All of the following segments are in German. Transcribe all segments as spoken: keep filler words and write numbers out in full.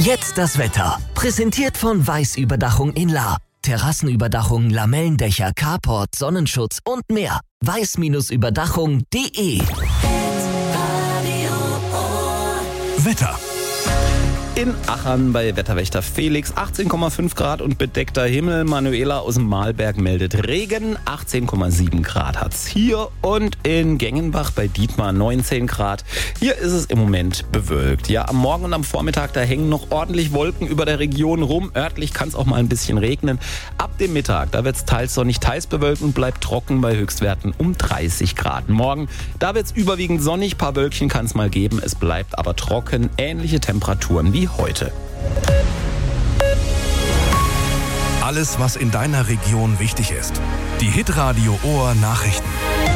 Jetzt das Wetter. Präsentiert von Weiß-Überdachung in Lahr. Terrassenüberdachung, Lamellendächer, Carport, Sonnenschutz und mehr. weiß Überdachung punkt de. Wetter. In Achern bei Wetterwächter Felix achtzehn Komma fünf Grad und bedeckter Himmel. Manuela aus dem Malberg meldet Regen. achtzehn Komma sieben Grad hat's hier. Und in Gengenbach bei Dietmar neunzehn Grad. Hier ist es im Moment bewölkt. Ja, am Morgen und am Vormittag, da hängen noch ordentlich Wolken über der Region rum. Örtlich kann es auch mal ein bisschen regnen. Ab dem Mittag, da wird's teils sonnig, teils bewölkt und bleibt trocken bei Höchstwerten um dreißig Grad. Morgen, da wird's überwiegend sonnig. Paar Wölkchen kann es mal geben. Es bleibt aber trocken. Ähnliche Temperaturen wie heute. Alles, was in deiner Region wichtig ist. Die Hitradio Ohr Nachrichten.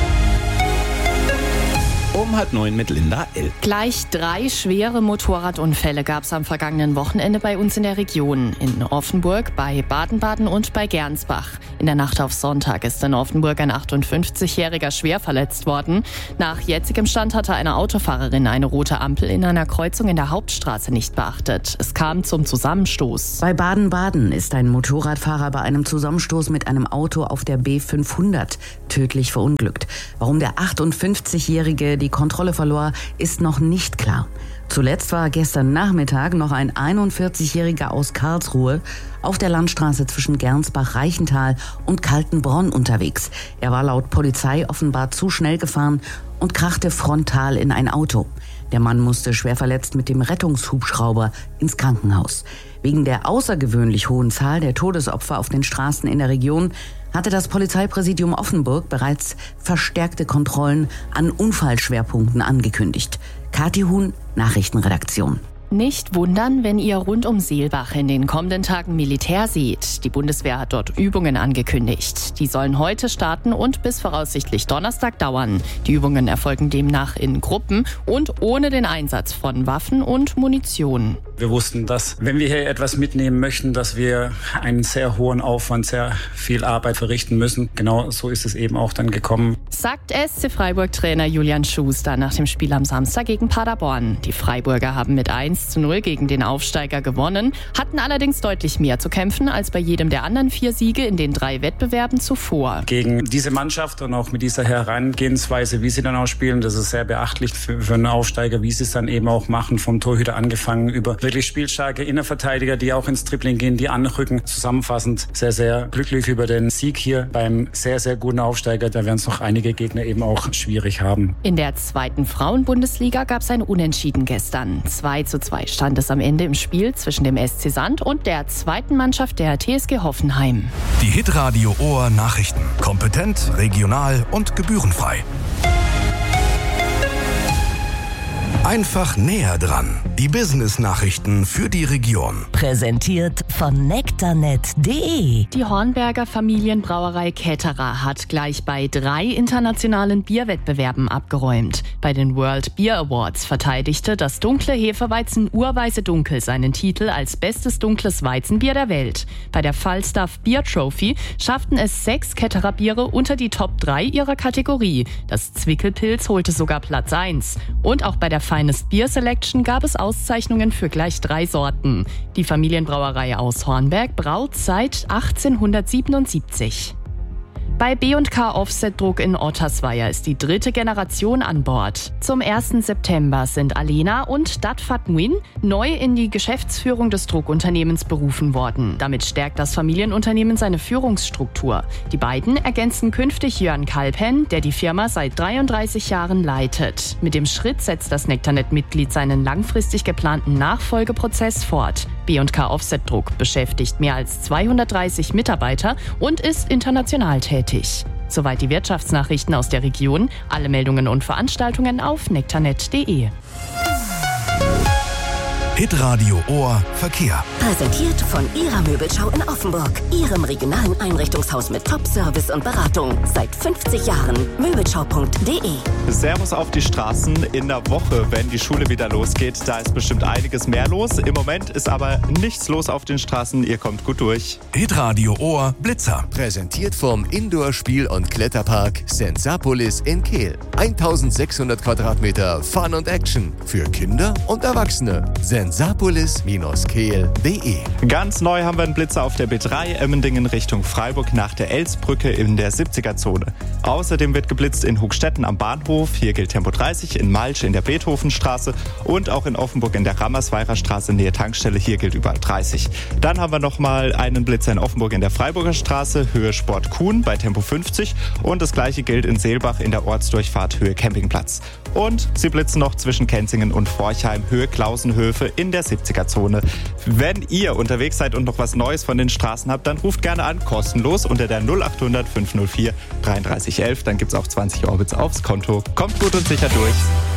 Um halb neun mit Linda L. Gleich drei schwere Motorradunfälle gab es am vergangenen Wochenende bei uns in der Region. In Offenburg, bei Baden-Baden und bei Gernsbach. In der Nacht auf Sonntag ist in Offenburg ein achtundfünfzigjähriger schwer verletzt worden. Nach jetzigem Stand hatte eine Autofahrerin eine rote Ampel in einer Kreuzung in der Hauptstraße nicht beachtet. Es kam zum Zusammenstoß. Bei Baden-Baden ist ein Motorradfahrer bei einem Zusammenstoß mit einem Auto auf der B fünfhundert tödlich verunglückt. Warum der achtundfünfzigjährige die Kontrolle verlor, ist noch nicht klar. Zuletzt war gestern Nachmittag noch ein einundvierzigjähriger aus Karlsruhe auf der Landstraße zwischen Gernsbach-Reichental und Kaltenbronn unterwegs. Er war laut Polizei offenbar zu schnell gefahren und krachte frontal in ein Auto. Der Mann musste schwer verletzt mit dem Rettungshubschrauber ins Krankenhaus. Wegen der außergewöhnlich hohen Zahl der Todesopfer auf den Straßen in der Region hatte das Polizeipräsidium Offenburg bereits verstärkte Kontrollen an Unfallschwerpunkten angekündigt. Kathi Huhn, Nachrichtenredaktion. Nicht wundern, wenn ihr rund um Seelbach in den kommenden Tagen Militär seht. Die Bundeswehr hat dort Übungen angekündigt. Die sollen heute starten und bis voraussichtlich Donnerstag dauern. Die Übungen erfolgen demnach in Gruppen und ohne den Einsatz von Waffen und Munition. Wir wussten, dass, wenn wir hier etwas mitnehmen möchten, dass wir einen sehr hohen Aufwand, sehr viel Arbeit verrichten müssen. Genau so ist es eben auch dann gekommen. Sagt S C Freiburg-Trainer Julian Schuster nach dem Spiel am Samstag gegen Paderborn. Die Freiburger haben mit eins zu null gegen den Aufsteiger gewonnen, hatten allerdings deutlich mehr zu kämpfen als bei jedem der anderen vier Siege in den drei Wettbewerben zuvor. Gegen diese Mannschaft und auch mit dieser Herangehensweise, wie sie dann auch spielen, das ist sehr beachtlich für, für einen Aufsteiger, wie sie es dann eben auch machen, vom Torhüter angefangen über wirklich spielstarke Innenverteidiger, die auch ins Dribbling gehen, die anrücken. Zusammenfassend sehr, sehr glücklich über den Sieg hier beim sehr, sehr guten Aufsteiger. Da werden es noch einige Gegner eben auch schwierig haben. In der zweiten Frauenbundesliga gab es ein Unentschieden gestern. zwei zu zwei stand es am Ende im Spiel zwischen dem S C Sand und der zweiten Mannschaft der T S G Hoffenheim. Die Hitradio Ohr Nachrichten. Kompetent, regional und gebührenfrei. Einfach näher dran. Die Business-Nachrichten für die Region. Präsentiert von nektarnet punkt de. Die Hornberger Familienbrauerei Ketterer hat gleich bei drei internationalen Bierwettbewerben abgeräumt. Bei den World Beer Awards verteidigte das dunkle Hefeweizen Urweise Dunkel seinen Titel als bestes dunkles Weizenbier der Welt. Bei der Falstaff Beer Trophy schafften es sechs Ketterer Biere unter die Top drei ihrer Kategorie. Das Zwickelpilz holte sogar Platz eins. Und auch bei der Finest Beer Selection gab es Auszeichnungen für gleich drei Sorten. Die Familienbrauerei aus Hornberg braut seit achtzehnhundertsiebenundsiebzig. Bei B und K Offsetdruck in Ottersweier ist die dritte Generation an Bord. Zum ersten September sind Alena und Datfat Nguyen neu in die Geschäftsführung des Druckunternehmens berufen worden. Damit stärkt das Familienunternehmen seine Führungsstruktur. Die beiden ergänzen künftig Jörn Kalpen, der die Firma seit dreiunddreißig Jahren leitet. Mit dem Schritt setzt das Nektarnet-Mitglied seinen langfristig geplanten Nachfolgeprozess fort. B und K Offsetdruck beschäftigt mehr als zweihundertdreißig Mitarbeiter und ist international tätig. Soweit die Wirtschaftsnachrichten aus der Region. Alle Meldungen und Veranstaltungen auf nektarnet punkt de. Hitradio Ohr Verkehr. Präsentiert von Ihrer Möbelschau in Offenburg. Ihrem regionalen Einrichtungshaus mit Top-Service und Beratung. Seit fünfzig Jahren. möbelschau punkt de. Servus auf die Straßen. In der Woche, wenn die Schule wieder losgeht, da ist bestimmt einiges mehr los. Im Moment ist aber nichts los auf den Straßen. Ihr kommt gut durch. Hitradio Ohr Blitzer. Präsentiert vom Indoor-Spiel- und Kletterpark Sensapolis in Kehl. eintausendsechshundert Quadratmeter Fun und Action. Für Kinder und Erwachsene. Sensapolis. sensapolis Bindestrich kehl punkt de. Ganz neu haben wir einen Blitzer auf der B drei Emmendingen Richtung Freiburg nach der Elsbrücke in der siebziger-Zone. Außerdem wird geblitzt in Hugstetten am Bahnhof. Hier gilt Tempo dreißig, in Malsch in der Beethovenstraße und auch in Offenburg in der Rammersweirer Straße nähe Tankstelle. Hier gilt überall dreißig. Dann haben wir nochmal einen Blitzer in Offenburg in der Freiburger Straße, Höhe Sport Kuhn bei Tempo fünfzig. Und das gleiche gilt in Seelbach in der Ortsdurchfahrt Höhe Campingplatz. Und sie blitzen noch zwischen Kenzingen und Forchheim, Höhe Klausenhöfe in der siebziger-Zone. Wenn ihr unterwegs seid und noch was Neues von den Straßen habt, dann ruft gerne an, kostenlos unter der null acht hundert fünf null vier dreiunddreißig elf. Dann gibt's auch zwanzig Orbits aufs Konto. Kommt gut und sicher durch.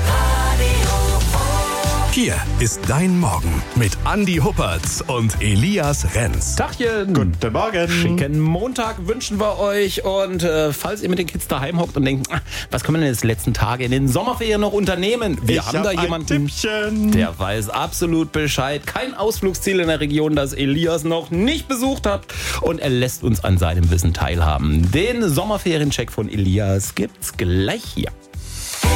Hier ist dein Morgen mit Andi Huppertz und Elias Renz. Tachchen. Guten Morgen. Schicken Montag wünschen wir euch. Und äh, falls ihr mit den Kids daheim hockt und denkt, ah, was können wir denn jetzt letzten Tage in den Sommerferien noch unternehmen? Wir ich haben hab da ein jemanden, Tippchen. der weiß absolut Bescheid. Kein Ausflugsziel in der Region, das Elias noch nicht besucht hat. Und er lässt uns an seinem Wissen teilhaben. Den Sommerferiencheck von Elias gibt's gleich hier.